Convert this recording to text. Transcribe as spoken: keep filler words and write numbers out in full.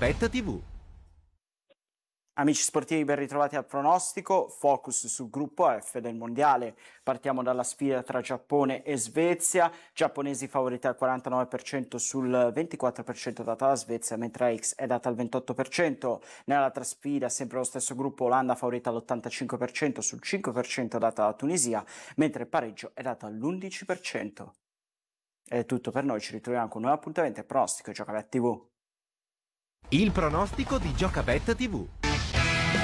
Giocabet tivù. Amici sportivi, ben ritrovati al pronostico. Focus sul gruppo F del mondiale. Partiamo dalla sfida tra Giappone e Svezia. Giapponesi favoriti al quarantanove per cento sul ventiquattro per cento data la Svezia, mentre X è data al ventotto per cento. Nell'altra sfida, sempre lo stesso gruppo, Olanda favorita all'ottantacinque per cento sul cinque per cento data la Tunisia, mentre il pareggio è dato all'undici per cento. È tutto per noi, ci ritroviamo con un nuovo appuntamento e pronostico Giocabet tivù. Il pronostico di Giocabet tivù.